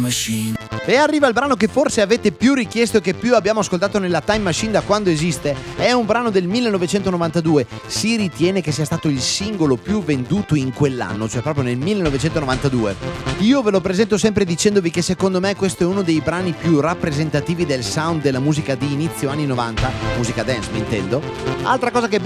Machine. E arriva il brano che forse avete più richiesto e che più abbiamo ascoltato nella Time Machine da quando esiste. È un brano del 1992. Si ritiene che sia stato il singolo più venduto in quell'anno, cioè proprio nel 1992. Io ve lo presento sempre dicendovi che secondo me questo è uno dei brani più rappresentativi del sound della musica di inizio anni 90, musica dance mi intendo. Altra cosa che